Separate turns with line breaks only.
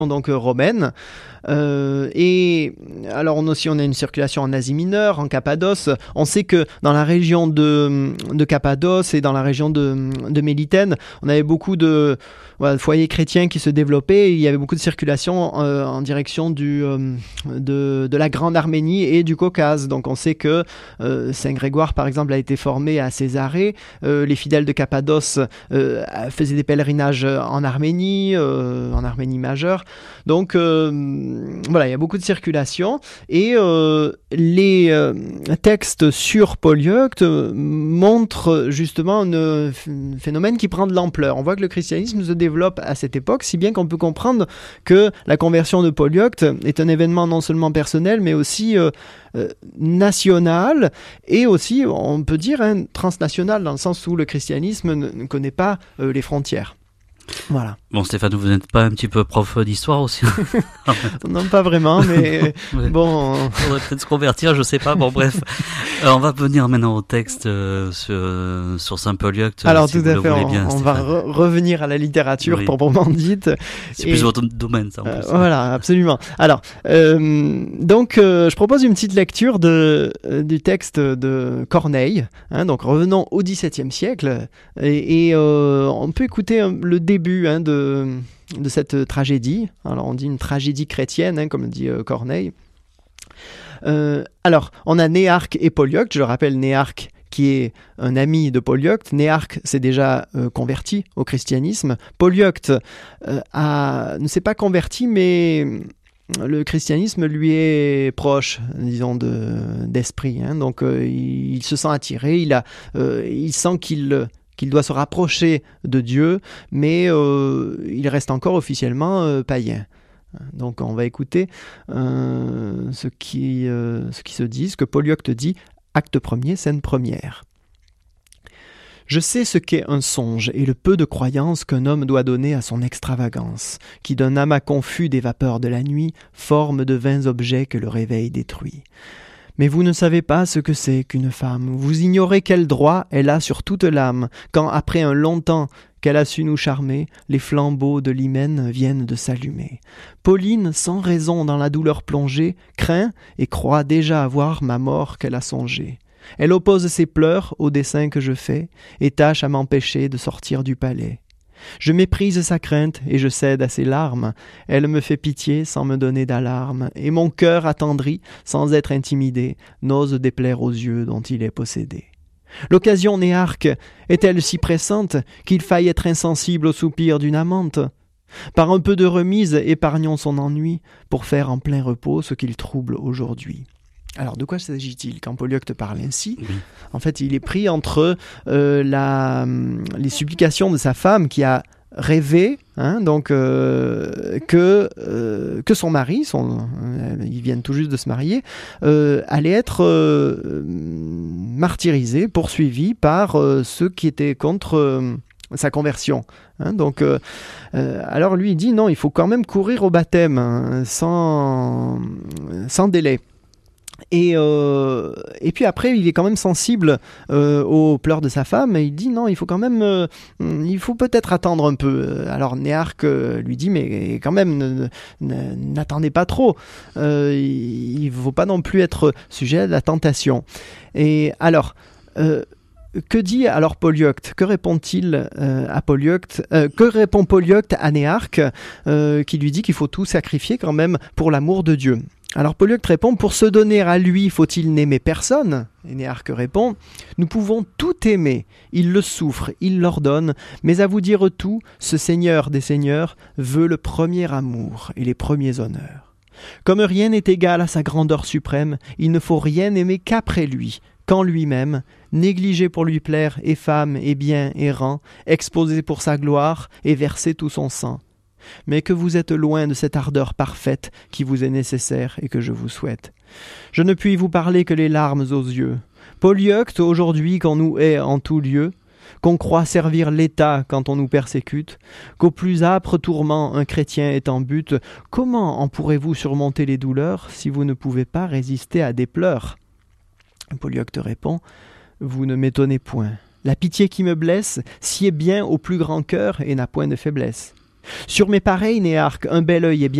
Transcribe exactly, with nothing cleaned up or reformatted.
donc euh, romaine. Euh, et alors on aussi on a une circulation en Asie mineure, en Cappadoce. On sait que dans la région de, de Cappadoce et dans la région de, de Mélitène, on avait beaucoup de voilà, foyers chrétiens qui se développaient. Et il y avait beaucoup de circulation euh, en direction du, euh, de, de la Grande Arménie et du Caucase. Donc on sait que euh, Saint Grégoire par exemple a été formé à Césarée. Euh, les fidèles de Cappadoce euh, faisaient des pèlerinages en Arménie, euh, en Arménie majeure. Donc euh, voilà, il y a beaucoup de circulation et euh, les euh, textes sur Polyeucte montrent justement un f- phénomène qui prend de l'ampleur. On voit que le christianisme se développe à cette époque, si bien qu'on peut comprendre que la conversion de Polyeucte est un événement non seulement personnel, mais aussi euh, euh, national et aussi, on peut dire, hein, transnational, dans le sens où le christianisme ne, ne connaît pas euh, les frontières. Voilà.
Bon, Stéphane, vous n'êtes pas un petit peu prof d'histoire aussi?
Non, pas vraiment, mais
ouais.
bon...
On faudrait peut-être se convertir, je sais pas, bon bref. Alors, on va venir maintenant au texte euh, sur, sur Saint Polyeucte.
Alors
si
tout à fait, on,
bien,
on va re- revenir à la littérature
oui.
proprement dite.
C'est
et,
plus votre domaine, ça, en
euh,
plus.
Voilà, absolument. Alors, euh, donc, euh, je propose une petite lecture de, euh, du texte de Corneille. Hein, donc, revenons au dix-septième siècle. Et, et euh, on peut écouter hein, le début hein, de de cette tragédie. Alors on dit une tragédie chrétienne, hein, comme le dit euh, Corneille. Euh, alors, on a Néarque et Polyeucte. Je le rappelle, Néarque qui est un ami de Polyeucte. Néarque s'est déjà euh, converti au christianisme. Polyeucte euh, a, ne s'est pas converti, mais le christianisme lui est proche, disons, de, d'esprit. Hein. Donc, euh, il, il se sent attiré. Il, a, euh, il sent qu'il... qu'il doit se rapprocher de Dieu, mais euh, il reste encore officiellement euh, païen. Donc on va écouter euh, ce, qui, euh, ce qui se dit, ce que Polyeucte dit, acte premier, scène première. Je sais ce qu'est un songe et le peu de croyance qu'un homme doit donner à son extravagance, qui d'un amas confus des vapeurs de la nuit forme de vains objets que le réveil détruit. Mais vous ne savez pas ce que c'est qu'une femme. Vous ignorez quel droit elle a sur toute l'âme, quand, après un long temps qu'elle a su nous charmer, les flambeaux de l'hymen viennent de s'allumer. Pauline, sans raison dans la douleur plongée, craint et croit déjà avoir ma mort qu'elle a songée. Elle oppose ses pleurs au dessein que je fais, et tâche à m'empêcher de sortir du palais. Je méprise sa crainte et je cède à ses larmes. Elle me fait pitié sans me donner d'alarme, et mon cœur attendri, sans être intimidé, n'ose déplaire aux yeux dont il est possédé. L'occasion Néarque est-elle si pressante qu'il faille être insensible aux soupirs d'une amante ? Par un peu de remise, épargnons son ennui pour faire en plein repos ce qu'il trouble aujourd'hui. Alors, de quoi s'agit-il quand Polyeucte parle ainsi ?
Oui.
En fait, il est pris entre euh, la, les supplications de sa femme qui a rêvé hein, donc, euh, que, euh, que son mari, son, euh, ils viennent tout juste de se marier, euh, allait être euh, martyrisé, poursuivi par euh, ceux qui étaient contre... Euh, sa conversion. Hein, donc, euh, euh, alors lui, il dit non, il faut quand même courir au baptême hein, sans, sans délai. Et, euh, et puis après, il est quand même sensible euh, aux pleurs de sa femme et il dit non, il faut quand même, euh, il faut peut-être attendre un peu. Alors Néarque lui dit mais quand même, ne, ne, n'attendez pas trop. Euh, il ne faut pas non plus être sujet à la tentation. Et alors, euh, que dit alors Polyeucte ? Que répond-il euh, à Polyeucte euh, Que répond Polyeucte à Néarque euh, qui lui dit qu'il faut tout sacrifier quand même pour l'amour de Dieu ? Alors Polyeucte répond, pour se donner à lui, faut-il n'aimer personne ? Et Néarque répond, nous pouvons tout aimer, il le souffre, il l'ordonne, mais à vous dire tout, ce Seigneur des Seigneurs veut le premier amour et les premiers honneurs. Comme rien n'est égal à sa grandeur suprême, il ne faut rien aimer qu'après lui, qu'en lui-même, négligé pour lui plaire, et femme, et bien, et rang, exposé pour sa gloire, et verser tout son sang. Mais que vous êtes loin de cette ardeur parfaite qui vous est nécessaire et que je vous souhaite. Je ne puis vous parler que les larmes aux yeux. Polyeucte, aujourd'hui qu'on nous hait en tout lieu, qu'on croit servir l'État quand on nous persécute, qu'au plus âpre tourment un chrétien est en but, comment en pourrez-vous surmonter les douleurs si vous ne pouvez pas résister à des pleurs ? Polyeucte répond, vous ne m'étonnez point. La pitié qui me blesse sied bien au plus grand cœur et n'a point de faiblesse. Sur mes pareils, Néarque, un bel œil est bien